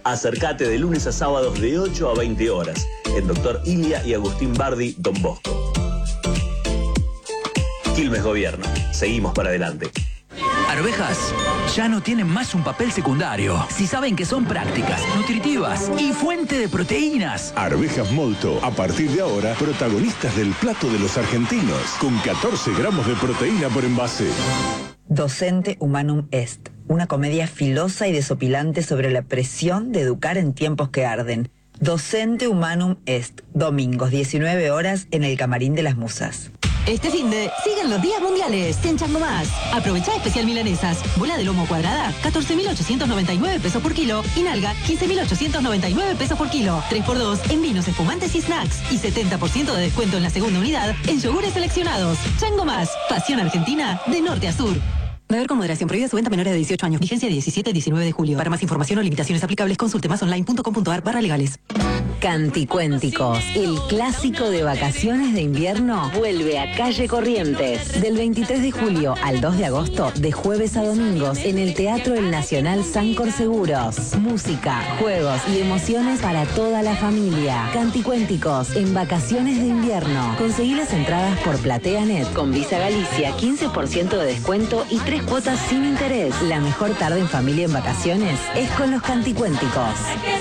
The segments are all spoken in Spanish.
Acércate de lunes a sábados de 8 a 20 horas en Dr. Ilia y Agustín Bardi, Don Bosco. Quilmes Gobierno. Seguimos para adelante. Arvejas ya no tienen más un papel secundario. Si saben que son prácticas, nutritivas y fuente de proteínas. Arvejas Molto, a partir de ahora, protagonistas del plato de los argentinos, con 14 gramos de proteína por envase. Docente Humanum Est, una comedia filosa y desopilante sobre la presión de educar en tiempos que arden. Docente Humanum Est, domingos 19 horas en el Camarín de las Musas. Este finde siguen los días mundiales en Chango Más. Aprovecha especial milanesas. Bola de lomo cuadrada, 14.899 pesos por kilo. Y nalga, 15.899 pesos por kilo. 3x2 en vinos, espumantes y snacks. Y 70% de descuento en la segunda unidad en yogures seleccionados. Chango Más. Pasión argentina de norte a sur. Beber con moderación. Prohibida su venta a menores de 18 años. Vigencia 17-19 de julio. Para más información o limitaciones aplicables, consulte masonline.com.ar/legales. Canticuénticos, el clásico de vacaciones de invierno, vuelve a Calle Corrientes. Del 23 de julio al 2 de agosto, de jueves a domingos, en el Teatro El Nacional Sancor Seguros. Música, juegos y emociones para toda la familia. Canticuénticos, en vacaciones de invierno. Conseguí las entradas por PlateaNet. Con Visa Galicia, 15% de descuento y 3 cuotas sin interés. La mejor tarde en familia en vacaciones es con los Canticuénticos.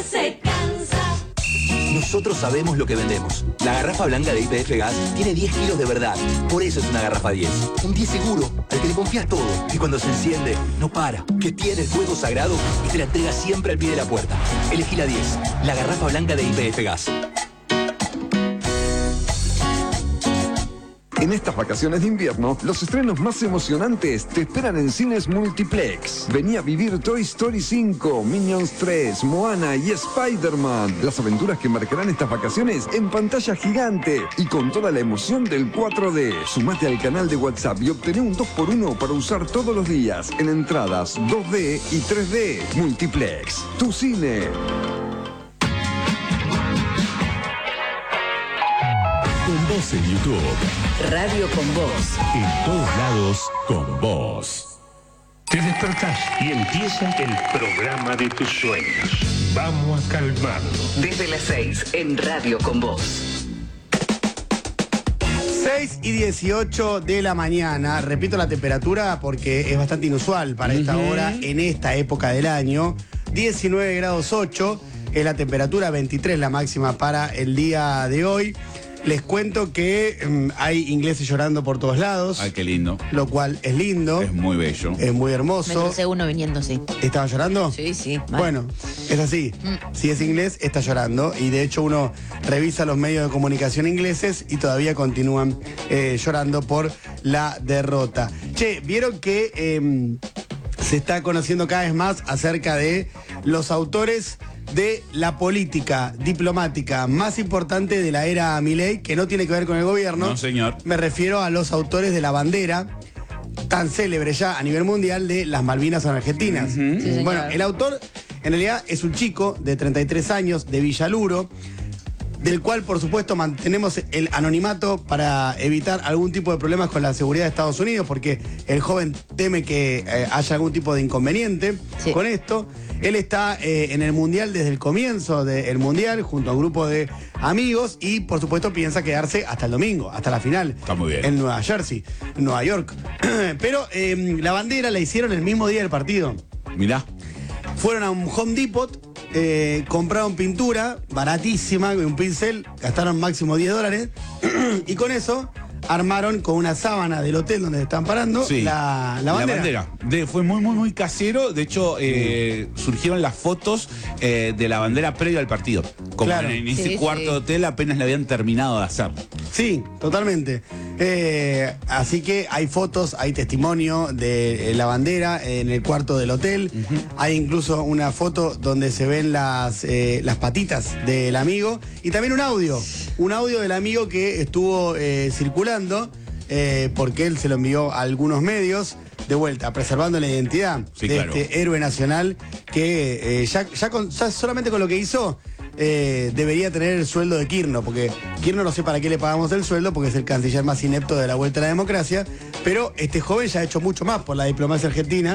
Nosotros sabemos lo que vendemos. La garrafa blanca de YPF Gas tiene 10 kilos de verdad. Por eso es una garrafa 10. Un 10 seguro, al que le confías todo. Y cuando se enciende, no para. Que tiene el fuego sagrado y te la entrega siempre al pie de la puerta. Elegí la 10. La garrafa blanca de YPF Gas. En estas vacaciones de invierno, los estrenos más emocionantes te esperan en Cines Multiplex. Vení a vivir Toy Story 5, Minions 3, Moana y Spider-Man. Las aventuras que marcarán estas vacaciones en pantalla gigante y con toda la emoción del 4D. Sumate al canal de WhatsApp y obtené un 2x1 para usar todos los días en entradas 2D y 3D. Multiplex, tu cine. Con vos en YouTube. Radio con Vos. En todos lados, con vos. Te despertás y empieza el programa de tus sueños. Vamos a calmarnos. Desde las 6 en Radio con Vos. 6:18 de la mañana. Repito la temperatura porque es bastante inusual para esta hora, en esta época del año. 19 grados 8 es la temperatura, 23 la máxima para el día de hoy. Les cuento que hay ingleses llorando por todos lados. Ay, qué lindo. Lo cual es lindo. Es muy bello. Es muy hermoso. Me crucé uno viniendo, sí. ¿Estaba llorando? Sí, sí. Vale. Bueno, es así. Si es inglés, está llorando. Y de hecho uno revisa los medios de comunicación ingleses y todavía continúan llorando por la derrota. Che, ¿vieron que se está conociendo cada vez más acerca de los autores de la política diplomática más importante de la era Milei, que no tiene que ver con el gobierno? No, señor. Me refiero a los autores de la bandera tan célebre ya a nivel mundial de las Malvinas argentinas. Sí, bueno, el autor en realidad es un chico de 33 años de Villaluro, del cual por supuesto mantenemos el anonimato para evitar algún tipo de problemas con la seguridad de Estados Unidos, porque el joven teme que haya algún tipo de inconveniente con esto. Él está en el Mundial desde el comienzo del Mundial, junto a un grupo de amigos, y por supuesto piensa quedarse hasta el domingo, hasta la final. Está muy bien. En Nueva Jersey, en Nueva York. Pero la bandera la hicieron el mismo día del partido. Mirá. Fueron a un Home Depot, compraron pintura baratísima, un pincel, gastaron máximo $10, y con eso armaron con una sábana del hotel donde se están parando la bandera. Fue muy casero. De hecho, surgieron las fotos de la bandera previo al partido. Como Claro. en ese cuarto de hotel apenas la habían terminado de hacer. Sí, totalmente. Así que hay fotos, hay testimonio de la bandera en el cuarto del hotel. Hay incluso una foto donde se ven las patitas del amigo. Y también un audio del amigo que estuvo circulando, porque él se lo envió a algunos medios, de vuelta, preservando la identidad de este héroe nacional que ya solamente con lo que hizo debería tener el sueldo de Kirchner, porque Kirchner no sé para qué le pagamos el sueldo, porque es el canciller más inepto de la vuelta a la democracia, pero este joven ya ha hecho mucho más por la diplomacia argentina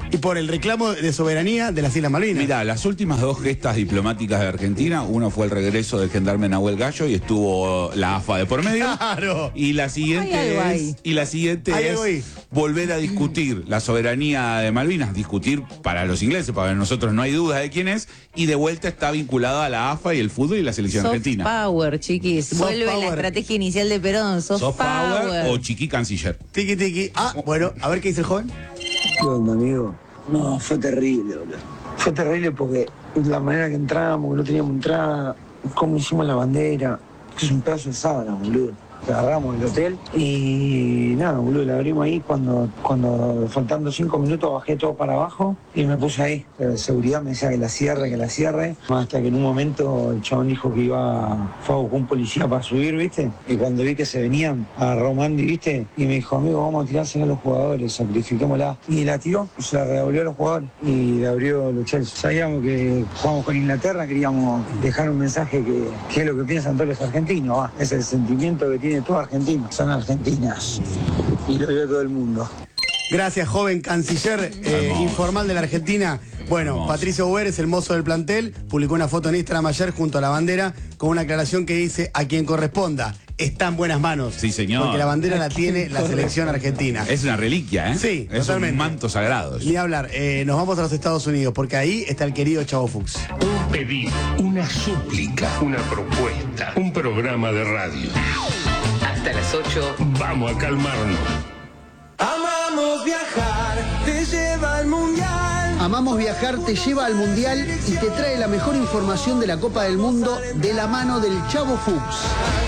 Y por el reclamo de soberanía de las Islas Malvinas. Mirá, las últimas 2 gestas diplomáticas de Argentina, uno fue el regreso del gendarme Nahuel Gallo y estuvo la AFA de por medio. ¡Claro! Y la siguiente es volver a discutir la soberanía de Malvinas, discutir para los ingleses, para nosotros no hay duda de quién es, y de vuelta está vinculado a la AFA y el fútbol y la selección Soft argentina. power, chiquis. Vuelve la estrategia inicial de Perón. Soft power. O chiqui canciller. Tiki tiki. Bueno, a ver qué dice el joven. ¿Qué onda, amigo? No, fue terrible, boludo. Fue terrible porque la manera que entramos, que no teníamos entrada, cómo hicimos la bandera, es un pedazo de sábana, boludo. Agarramos el hotel y nada, boludo, la abrimos ahí cuando faltando 5 minutos bajé todo para abajo y me puse ahí. La seguridad me decía que la cierre, hasta que en un momento el chabón dijo que fue a buscar un policía para subir, ¿viste? Y cuando vi que se venían, agarró Mandy, ¿viste? Y me dijo, amigo, vamos a tirársela a los jugadores, sacrifiquémosla. Y la tiró, se la revolvió a los jugadores y le abrió los Chelsea. Sabíamos que jugamos con Inglaterra, queríamos dejar un mensaje que es lo que piensan todos los argentinos, es el sentimiento que tiene todo argentino, son argentinas y lo ve todo el mundo. Gracias, joven canciller informal de la Argentina. Bueno, Patricio Boer es el mozo del plantel, publicó una foto en Instagram ayer junto a la bandera con una aclaración que dice a quien corresponda. Está en buenas manos. Sí, señor. Porque la bandera la tiene la selección argentina. Es una reliquia, ¿eh? Sí, es totalmente. un manto sagrado. Ni hablar, nos vamos a los Estados Unidos, porque ahí está el querido Chavo Fuchs. Un pedido, una súplica, una propuesta, un programa de radio. Hasta las 8. Vamos a calmarnos. Amamos viajar, te lleva al mundial. Amamos viajar, te lleva al mundial y te trae la mejor información de la Copa del Mundo de la mano del Chavo Fuchs.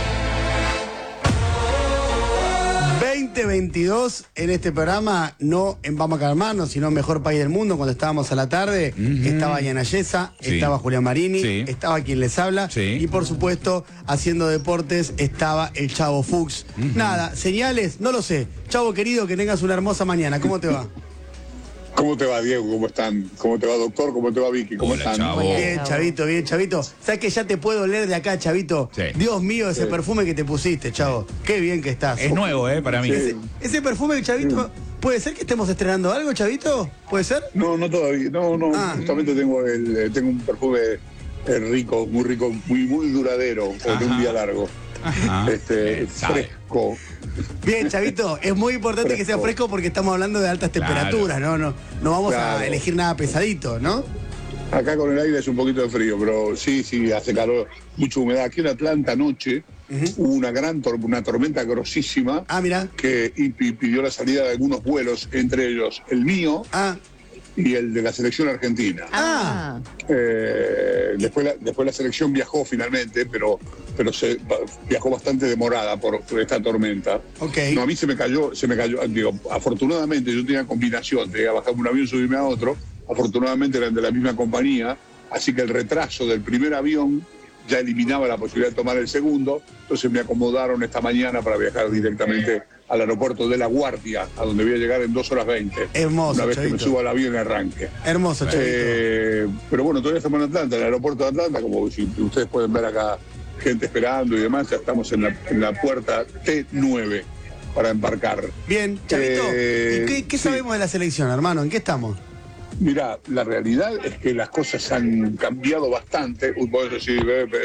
2022 en este programa, no en Vamos a Calmarnos, sino Mejor País del Mundo, cuando estábamos a la tarde, estaba Yana Yesa, estaba Julián Marini, estaba quien les habla, y por supuesto, haciendo deportes, estaba el Chavo Fuchs. Nada, señales, no lo sé. Chavo querido, que tengas una hermosa mañana, ¿cómo te va? ¿Cómo te va, Diego? ¿Cómo están? ¿Cómo te va, doctor? ¿Cómo te va, Vicky? ¿Cómo están? Chavo. Bien, Chavito, bien, Chavito. ¿Sabes que ya te puedo leer de acá, Chavito? Sí. Dios mío, ese perfume que te pusiste, Chavo. Qué bien que estás. Es nuevo, para mí. Ese perfume, Chavito, ¿puede ser que estemos estrenando algo, Chavito? ¿Puede ser? No, no todavía. No, justamente tengo un perfume rico, muy duradero, de un día largo. Fresco. Bien, Chavito, es muy importante que sea fresco porque estamos hablando de altas temperaturas, no vamos a elegir nada pesadito, ¿no? Acá con el aire es un poquito de frío, pero sí, hace calor, mucha humedad. Aquí en Atlanta anoche hubo una tormenta grosísima que impidió la salida de algunos vuelos, entre ellos el mío y el de la selección argentina. Después la selección viajó finalmente, pero viajó bastante demorada por esta tormenta. No, a mí se me cayó, digo, afortunadamente yo tenía combinación, tenía que bajar un avión, subirme a otro, afortunadamente eran de la misma compañía, así que el retraso del primer avión ya eliminaba la posibilidad de tomar el segundo, entonces me acomodaron esta mañana para viajar directamente al aeropuerto de La Guardia, a donde voy a llegar en 2 horas 20. Hermoso, una vez Chavito. que me subo al avión y arranque. Hermoso, Chavito. Pero bueno, todavía estamos en Atlanta, en el aeropuerto de Atlanta, como si ustedes pueden ver acá gente esperando y demás, ya estamos en la puerta T9 para embarcar. Bien, Chavito, ¿y qué sabemos de la selección, hermano? ¿En qué estamos? Mira, la realidad es que las cosas han cambiado bastante. Puedo decir,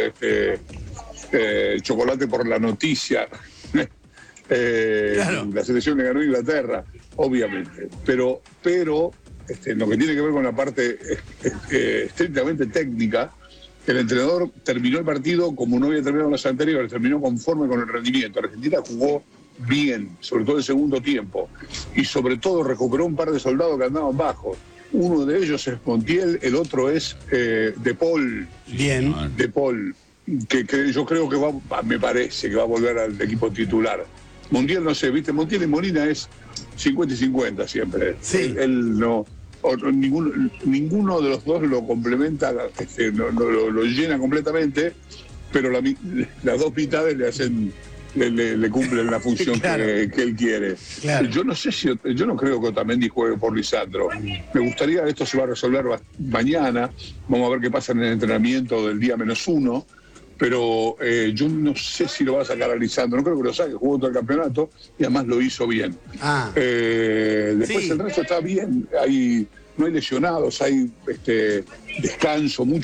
chocolate por la noticia. La selección le ganó a Inglaterra, obviamente. Pero lo que tiene que ver con la parte estrictamente técnica, el entrenador terminó el partido como no había terminado los anteriores, terminó conforme con el rendimiento. Argentina jugó bien, sobre todo el segundo tiempo, y sobre todo recuperó un par de soldados que andaban bajos. Uno de ellos es Montiel, el otro es De Paul. Bien. De Paul, que yo creo que me parece que va a volver al equipo titular. Montiel, no sé, ¿viste? Montiel y Molina es 50 y 50 siempre. Sí. Él no... Ninguno de los dos lo complementa, lo llena completamente, pero las dos mitades le cumplen la función que él quiere. Claro. Yo no creo que Otamendi juegue por Lisandro. Me gustaría, esto se va a resolver mañana, vamos a ver qué pasa en el entrenamiento del día -1, pero yo no sé si lo va a sacar a Lisandro, no creo que lo saque, jugó todo el campeonato y además lo hizo bien. Después el resto está bien, no hay lesionados, hay descanso,